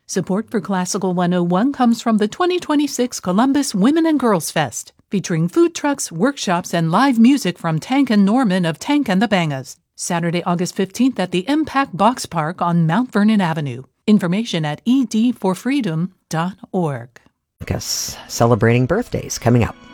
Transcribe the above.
Support for Classical 101 comes from the 2026 Columbus Women and Girls Fest, featuring food trucks, workshops, and live music from Tank and Norman of Tank and the Bangas. Saturday, August 15th at the Impact Box Park on Mount Vernon Avenue. Information at edforfreedom.org. Celebrating birthdays coming up.